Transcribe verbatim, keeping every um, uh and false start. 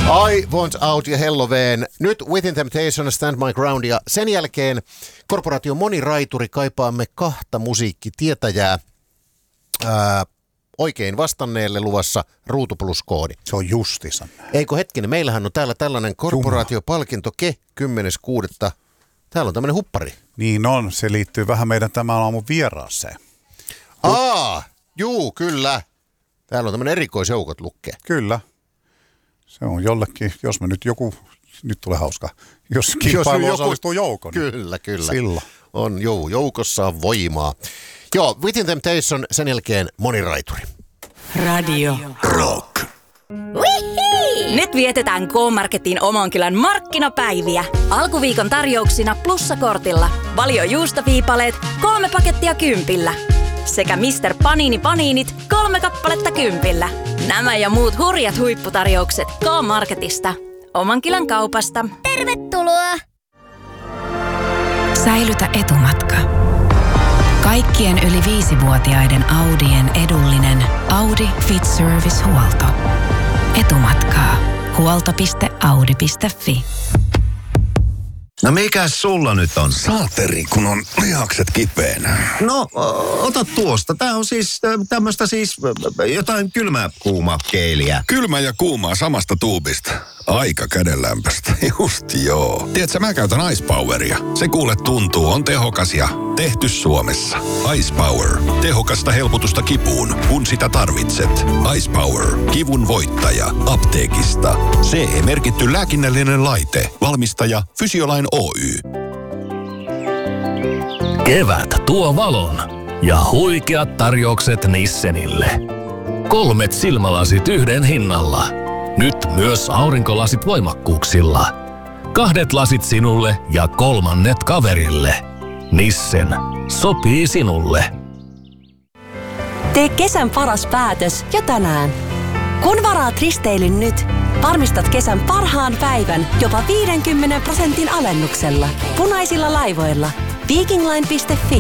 I Want Out ja Helloween. Nyt Within Temptation, Stand My Ground ja sen jälkeen korporaatio Moniraituri kaipaamme kahta musiikkitietäjää. Ää, oikein vastanneelle luvassa Ruutu Plus -koodi. Se on justissa. Eikö hetkinen, meillähän on täällä tällainen korporaatiopalkinto Ke kymmenes kuudetta Täällä on tämmöinen huppari. Niin on, se liittyy vähän meidän tämän aamun vieraaseen. Aa, juu, kyllä. Täällä on tämmöinen erikoisjoukot lukkee. Kyllä. Se on jollekin, jos me nyt joku, nyt tulee hauska, jos kilpailu joku osallistuu joukon. Kyllä, kyllä. Silloin. On, juu, joukossa on voimaa. Joo, Within Temptation, sen jälkeen Moniraituri. Radio Rock. Wihii! Nyt vietetään K-Marketin oman kylän markkinapäiviä. Alkuviikon tarjouksina plussakortilla. Valio juustoviipaleet, kolme pakettia kympillä. Sekä mister Panini Paniinit, kolme kappaletta kympillä. Nämä ja muut hurjat huipputarjoukset K-Marketista. Oman kylän kaupasta. Tervetuloa! Säilytä etumatka. Kaikkien yli viisivuotiaiden Audien edullinen Audi Fit Service-huolto. Etumatkaa. huolto piste audi piste fi. No mikäs sulla nyt on? Saateri, kun on lihakset kipeänä. No, o- ota tuosta. Tää on siis tämmöstä siis ö, jotain kylmää kuumaa keiliä. Kylmä ja kuumaa samasta tuubista. Aika kädenlämpöstä. Just joo. Tiedätkö, mä käytän Ice Poweria. Se kuule tuntuu, on tehokas ja tehty Suomessa. Ice Power. Tehokasta helpotusta kipuun, kun sitä tarvitset. Ice Power. Kivun voittaja. Apteekista. C E-merkitty lääkinnällinen laite. Valmistaja Fysiolain Oy. Kevät tuo valon ja huikeat tarjoukset Nissenille. Kolmet silmälasit yhden hinnalla. Nyt myös aurinkolasit voimakkuuksilla. Kahdet lasit sinulle ja kolmannet kaverille. Nissen. Sopii sinulle. Tee kesän paras päätös jo tänään. Kun varaat risteilyn nyt, varmistat kesän parhaan päivän jopa viidenkymmenen prosentin alennuksella. Punaisilla laivoilla. Vikingline piste fi.